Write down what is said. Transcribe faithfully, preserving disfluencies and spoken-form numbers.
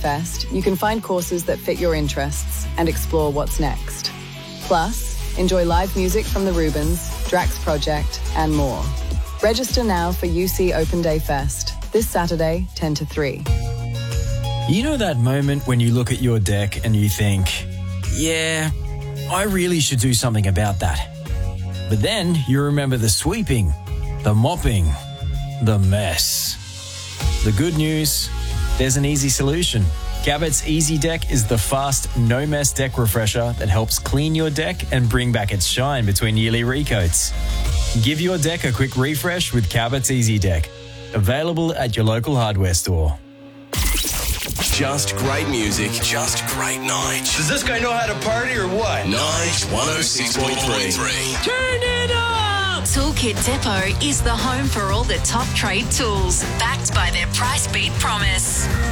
Fest, you can find courses that fit your interests and explore what's next. Plus, enjoy live music from the Rubens, Drax Project, and more. Register now for U C Open Day Fest, this Saturday, ten to three. You know that moment when you look at your deck and you think, yeah, I really should do something about that. But then you remember the sweeping, the mopping, the mess. The good news, there's an easy solution. Cabot's Easy Deck is the fast, no-mess deck refresher that helps clean your deck and bring back its shine between yearly recoats. Give your deck a quick refresh with Cabot's Easy Deck. Available at your local hardware store. Just great music, just great Nige. Does this guy know how to party or what? Nige one oh six point three. Turn it up! Toolkit Depot is the home for all the top trade tools, backed by their price beat promise.